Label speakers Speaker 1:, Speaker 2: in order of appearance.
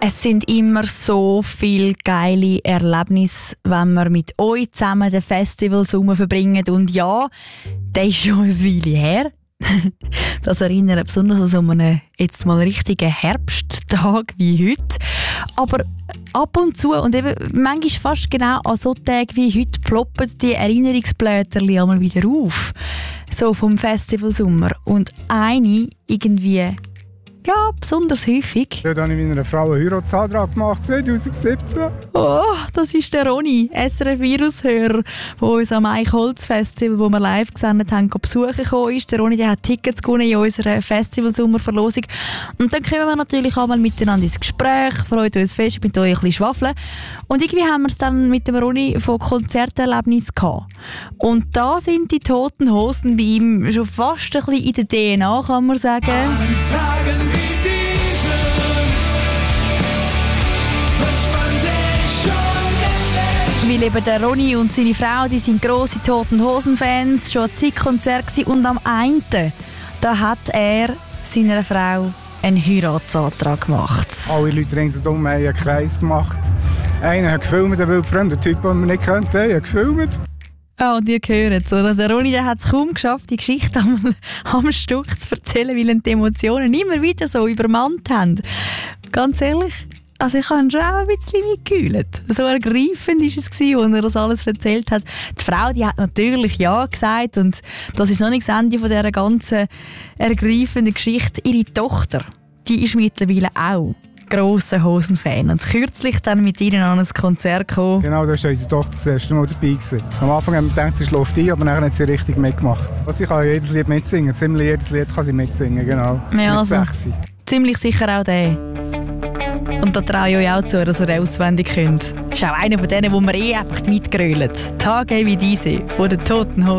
Speaker 1: Es sind immer so viele geile Erlebnisse, wenn wir mit euch zusammen den Festivalsommer verbringen. Und ja, der ist schon ein Weile her. Das erinnert besonders an einen jetzt mal richtigen Herbsttag wie heute. Aber ab und zu, und eben manchmal fast genau an so Tagen wie heute, ploppen die Erinnerungsblätterchen einmal wieder auf. So vom Festivalsommer. Und eine irgendwie... Ja, besonders häufig.
Speaker 2: Ja, dann habe ich mit einer Frau einen Heiratsantrag gemacht, 2017.
Speaker 1: Oh, das ist der Ronny, SRF-Virus-Hörer, der uns am Eichholz-Festival, wo wir live gesendet haben, besuchen gekommen ist. Der Ronny, der hat Tickets gewonnen in unserer Festivalsommerverlosung. Und dann kommen wir natürlich einmal miteinander ins Gespräch, freut uns fest, mit euch ein bisschen schwafeln. Und irgendwie haben wir es dann mit dem Ronny von Konzerterlebnis gehabt. Und da sind die Toten Hosen bei ihm schon fast ein bisschen in der DNA, kann man sagen. Weil eben der Ronny und seine Frau, die sind grosse Toten Hosen-Fans, schon an zig Konzerten. Und am einen, da hat er seiner Frau einen Heiratsantrag gemacht.
Speaker 2: Alle Leute ringsherum haben einen Kreis gemacht. Einer hat gefilmt, der wildfremde Typ, den wir nicht kannten, hat gefilmt.
Speaker 1: Ja, und ihr hört es, oder? Der Ronny, der hat es kaum geschafft, die Geschichte am Stück zu erzählen, weil ihn die Emotionen immer wieder so übermannt haben. Ganz ehrlich, also ich habe schon auch ein bisschen mitgeheult. So ergreifend war es, als er das alles erzählt hat. Die Frau, die hat natürlich Ja gesagt und das ist noch nicht das Ende von dieser ganzen ergreifenden Geschichte. Ihre Tochter, die ist mittlerweile auch grosser Hosen-Fan und kürzlich dann mit ihnen an ein Konzert gekommen.
Speaker 2: Genau, da war unsere Tochter das erste Mal dabei gewesen. Am Anfang haben wir gedacht, sie schläft ein, aber dann hat sie richtig mitgemacht. Also ich kann jedes Lied mitsingen, ziemlich jedes Lied kann sie mitsingen, genau.
Speaker 1: Ja, also,
Speaker 2: mit 6.
Speaker 1: Ziemlich sicher auch der. Und da traue ich euch auch zu, dass ihr den auswendig könnt. Das ist auch einer von denen, wo wir einfach mitgrölen. Tage wie diese, von den Toten Hosen.